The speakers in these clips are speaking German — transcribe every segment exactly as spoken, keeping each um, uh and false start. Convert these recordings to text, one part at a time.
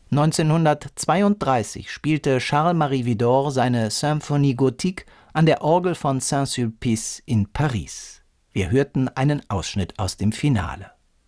neunzehnhundertzweiunddreißig spielte Charles-Marie Widor seine Symphonie Gothique an der Orgel von Saint-Sulpice in Paris. Wir hörten einen Ausschnitt aus dem Finale.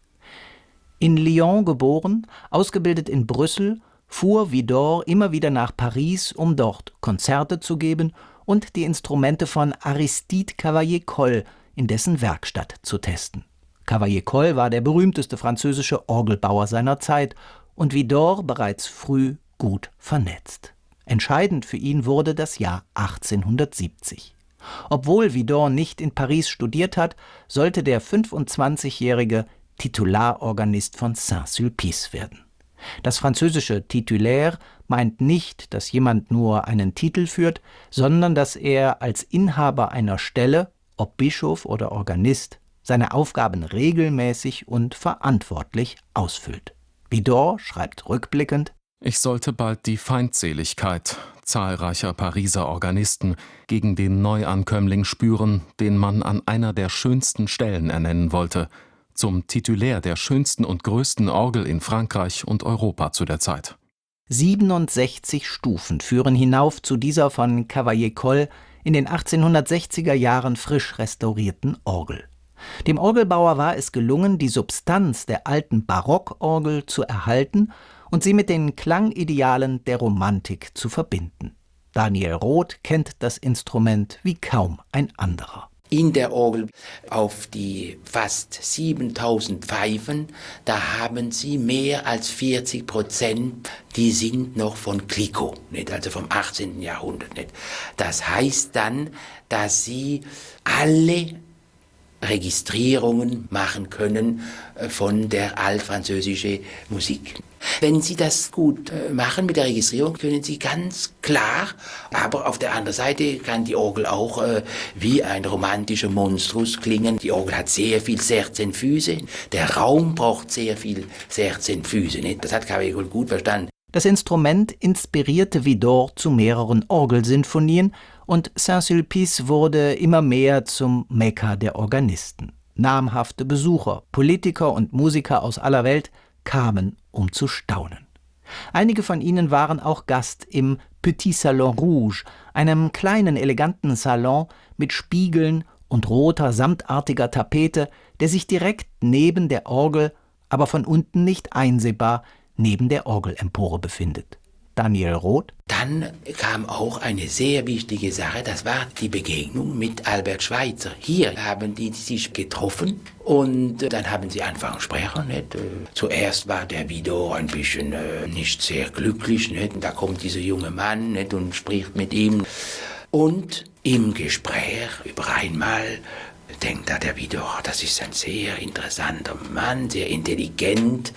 In Lyon geboren, ausgebildet in Brüssel, fuhr Widor immer wieder nach Paris, um dort Konzerte zu geben und die Instrumente von Aristide Cavaillé-Coll in dessen Werkstatt zu testen. Cavaillé-Coll war der berühmteste französische Orgelbauer seiner Zeit und Widor bereits früh gut vernetzt. Entscheidend für ihn wurde das Jahr achtzehnhundertsiebzig. Obwohl Widor nicht in Paris studiert hat, sollte der fünfundzwanzigjährige Titularorganist von Saint-Sulpice werden. Das französische Titulaire meint nicht, dass jemand nur einen Titel führt, sondern dass er als Inhaber einer Stelle, ob Bischof oder Organist, seine Aufgaben regelmäßig und verantwortlich ausfüllt. Widor schreibt rückblickend: Ich sollte bald die Feindseligkeit zahlreicher Pariser Organisten gegen den Neuankömmling spüren, den man an einer der schönsten Stellen ernennen wollte, zum Titulär der schönsten und größten Orgel in Frankreich und Europa zu der Zeit. siebenundsechzig Stufen führen hinauf zu dieser von Cavaillé-Coll in den achtzehnhundertsechziger Jahren frisch restaurierten Orgel. Dem Orgelbauer war es gelungen, die Substanz der alten Barockorgel zu erhalten und sie mit den Klangidealen der Romantik zu verbinden. Daniel Roth kennt das Instrument wie kaum ein anderer. In der Orgel auf die fast siebentausend Pfeifen, da haben sie mehr als vierzig Prozent, die sind noch von Clicquot, nicht? Also vom achtzehnten Jahrhundert. Nicht? Das heißt dann, dass sie alle Registrierungen machen können von der altfranzösischen Musik. Wenn Sie das gut machen mit der Registrierung, können Sie ganz klar, aber auf der anderen Seite kann die Orgel auch äh, wie ein romantischer Monstrus klingen. Die Orgel hat sehr viel sechzehn Füße, der Raum braucht sehr viel sechzehn Füße. Nicht? Das hat Cavaillé-Coll gut verstanden. Das Instrument inspirierte Widor zu mehreren Orgelsinfonien und Saint-Sulpice wurde immer mehr zum Mekka der Organisten. Namhafte Besucher, Politiker und Musiker aus aller Welt kamen, um zu staunen. Einige von ihnen waren auch Gast im Petit Salon Rouge, einem kleinen, eleganten Salon mit Spiegeln und roter, samtartiger Tapete, der sich direkt neben der Orgel, aber von unten nicht einsehbar, neben der Orgelempore befindet. Daniel Roth. Dann kam auch eine sehr wichtige Sache, das war die Begegnung mit Albert Schweitzer. Hier haben die sich getroffen und dann haben sie angefangen zu sprechen. Nicht? Zuerst war der Widor ein bisschen äh, nicht sehr glücklich. Nicht? Und da kommt dieser junge Mann nicht? Und spricht mit ihm. Und im Gespräch über einmal denkt da der Widor, das ist ein sehr interessanter Mann, sehr intelligent.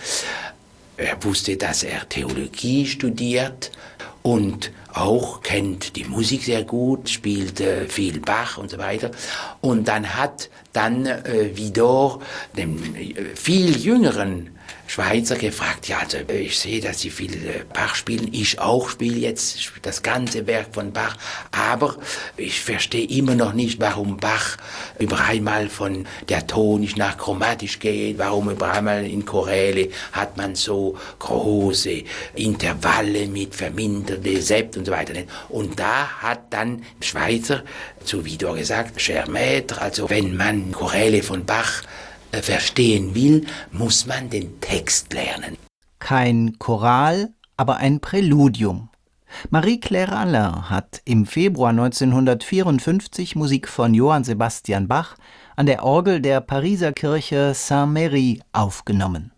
Er wusste, dass er Theologie studiert und auch kennt die Musik sehr gut, spielt äh, viel Bach und so weiter. Und dann hat dann äh, Widor den äh, viel jüngeren Schweizer gefragt, ja, also ich sehe, dass Sie viel äh, Bach spielen, ich auch spiele jetzt das ganze Werk von Bach, aber ich verstehe immer noch nicht, warum Bach über einmal von der tonisch nach chromatisch geht, warum über einmal in Choräle hat man so große Intervalle mit verminderte Sept und so weiter. Und da hat dann Schweizer zu Widor gesagt, cher Maître, also wenn man Choräle von Bach verstehen will, muss man den Text lernen. Kein Choral, aber ein Präludium. Marie-Claire Alain hat im Februar neunzehnhundertvierundfünfzig Musik von Johann Sebastian Bach an der Orgel der Pariser Kirche Saint-Méry aufgenommen.